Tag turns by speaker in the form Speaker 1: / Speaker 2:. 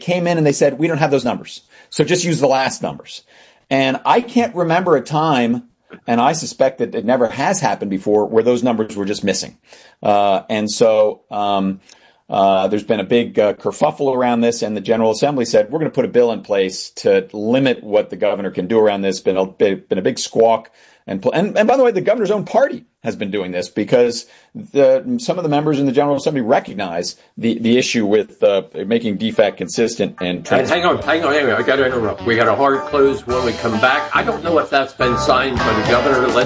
Speaker 1: came in and they said, we don't have those numbers, so just use the last numbers. And I can't remember a time, and I suspect that it never has happened before, where those numbers were just missing. And so there's been a big kerfuffle around this, and the General Assembly said, we're going to put a bill in place to limit what the governor can do around this. Been a big squawk. And by the way, the governor's own party has been doing this, because some of the members in the General Assembly recognize the issue with making DFAC consistent and
Speaker 2: hang on. I got to interrupt. We got a hard close when we come back. I don't know if that's been signed by the governor.